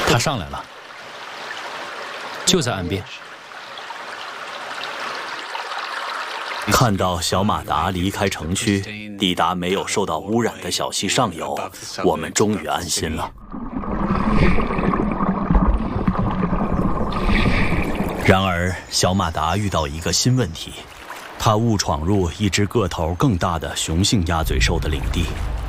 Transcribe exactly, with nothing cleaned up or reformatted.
它上来了，就在岸边。 看到小马达离开城区，抵达没有受到污染的小溪上游，我们终于安心了。然而，小马达遇到一个新问题，它误闯入一只个头更大的雄性鸭嘴兽的领地。